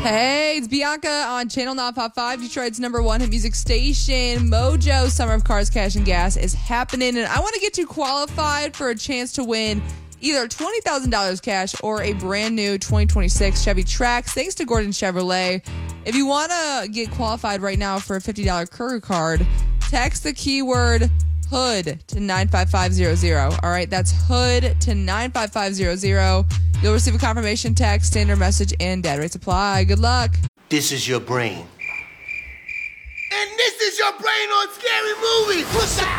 Hey, it's Bianca on Channel 955, Detroit's #1 hit music station. Mojo Summer of Cars, Cash, and Gas is happening, and I want to get you qualified for a chance to win either $20,000 cash or a brand new 2026 Chevy Trax, thanks to Gordon Chevrolet. If you want to get qualified right now for a $50 Courier card, text the keyword HOOD to 95500. All right, that's HOOD to 95500. You'll receive a confirmation text, standard message, and data rates apply. Good luck. This is your brain. And this is your brain on Scary Movie. What's up?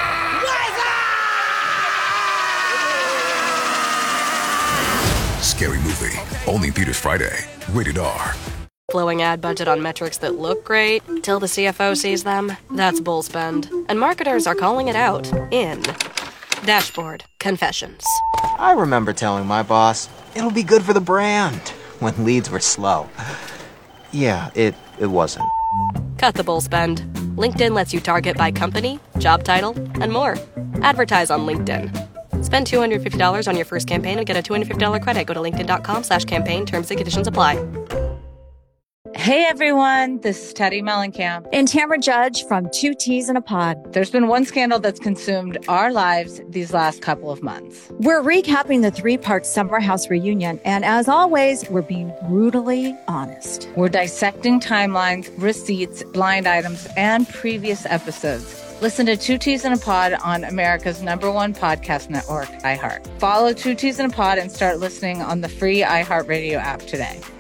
Scary Movie. Only in theaters Friday. Rated R. Flowing ad budget on metrics that look great till the CFO sees them. That's bull spend. And marketers are calling it out in Dashboard Confessions. I remember telling my boss, it'll be good for the brand, when leads were slow. Yeah, it wasn't. Cut the bull spend. LinkedIn lets you target by company, job title, and more. Advertise on LinkedIn. Spend $250 on your first campaign and get a $250 credit. Go to linkedin.com/campaign. Terms and conditions apply. Hey everyone, this is Teddy Mellencamp and Tamara Judge from Two Teas in a Pod. There's been one scandal that's consumed our lives these last couple of months. We're recapping the 3-part Summer House reunion, and as always, we're being brutally honest. We're dissecting timelines, receipts, blind items, and previous episodes. Listen to Two Teas in a Pod on America's #1 podcast network, iHeart. Follow Two Teas in a Pod and start listening on the free iHeartRadio app today.